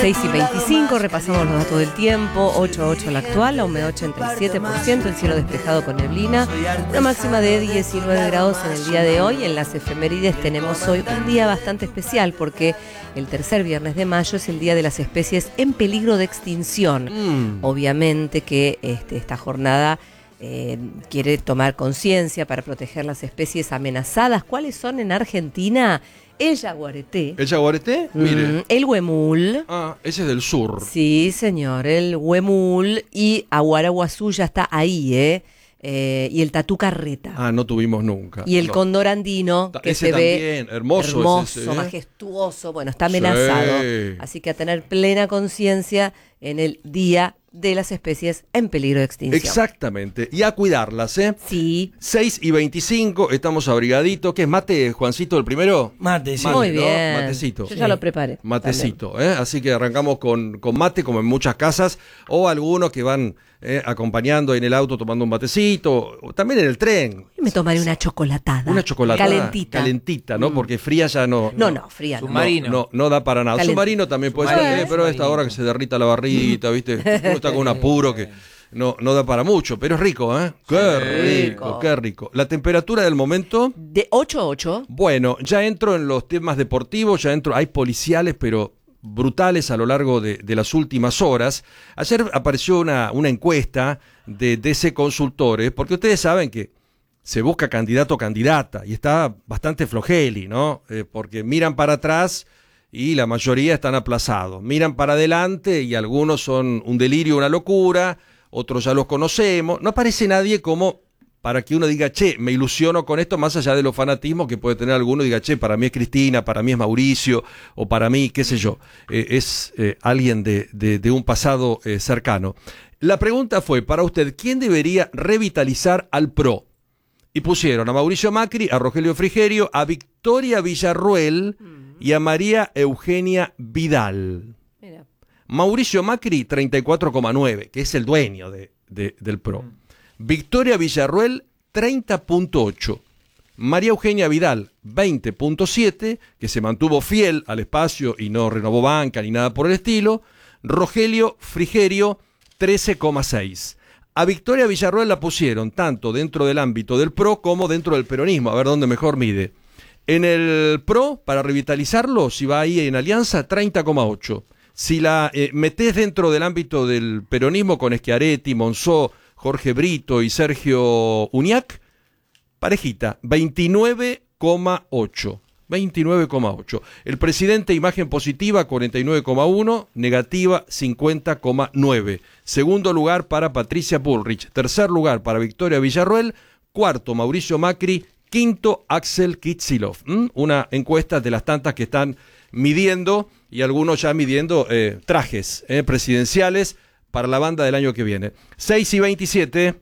6:25, repasamos los datos del tiempo. 8:08 la actual, la humedad 87%, el cielo despejado con neblina, una máxima de 19 grados en el día de hoy. En las efemérides tenemos hoy un día bastante especial porque el tercer viernes de mayo es el día de las especies en peligro de extinción. Obviamente que esta jornada quiere tomar conciencia para proteger las especies amenazadas. ¿Cuáles son en Argentina? El yaguareté. ¿El yaguareté? Mire. El huemul. Ah, ese es del sur. Sí, señor, el huemul y Aguaraguazú ya está ahí, y el tatú carreta. Ah, no tuvimos nunca. Y el cóndor andino, que ese se también, ve hermoso ese, majestuoso, bueno, está amenazado. Sí. Así que a tener plena conciencia en el Día de las Especies en Peligro de Extinción. Exactamente, y a cuidarlas, ¿eh? Sí. 6:25, estamos abrigaditos. ¿Qué es mate, Juancito, el primero? Mate, sí. Muy ¿no? bien. Matecito. Yo ya lo preparé. Matecito, Así que arrancamos con mate, como en muchas casas, o algunos que van acompañando en el auto tomando un matecito, o también en el tren. Me tomaré una chocolatada. Una chocolatada. Calentita. Calentita, ¿no? Porque fría ya no. No, fría. No. Submarino. No da para nada. Calentita. Submarino también puede ser, pero a esta hora que se derrita la barrita, ¿viste? Uno está con un apuro que no da para mucho, pero es rico, ¿eh? Qué rico. La temperatura del momento. De 8:08. Bueno, ya entro en los temas deportivos, hay policiales, pero brutales a lo largo de las últimas horas. Ayer apareció una encuesta de DC Consultores, porque ustedes saben que se busca candidato o candidata, y está bastante flojeli, ¿no? Porque miran para atrás y la mayoría están aplazados. Miran para adelante y algunos son un delirio, una locura, otros ya los conocemos. No aparece nadie como para que uno diga, che, me ilusiono con esto, más allá de los fanatismos que puede tener alguno, diga, che, para mí es Cristina, para mí es Mauricio, o para mí, qué sé yo, es alguien de un pasado cercano. La pregunta fue, para usted, ¿quién debería revitalizar al PRO? Y pusieron a Mauricio Macri, a Rogelio Frigerio, a Victoria Villarruel y a María Eugenia Vidal. Mira. Mauricio Macri, 34,9, que es el dueño del PRO. Victoria Villarruel, 30,8. María Eugenia Vidal, 20,7, que se mantuvo fiel al espacio y no renovó banca ni nada por el estilo. Rogelio Frigerio, 13,6. A Victoria Villarruel la pusieron tanto dentro del ámbito del PRO como dentro del peronismo, a ver dónde mejor mide. En el PRO, para revitalizarlo, si va ahí en alianza, 30,8. Si la metés dentro del ámbito del peronismo con Schiaretti, Monzó, Jorge Brito y Sergio Uñac, parejita, 29,8. 29,8. El presidente, imagen positiva, 49,1, negativa, 50,9. Segundo lugar para Patricia Bullrich. Tercer lugar para Victoria Villarruel. Cuarto, Mauricio Macri. Quinto, Axel Kicillof. Una encuesta de las tantas que están midiendo, y algunos ya midiendo trajes presidenciales para la banda del año que viene. 6:27.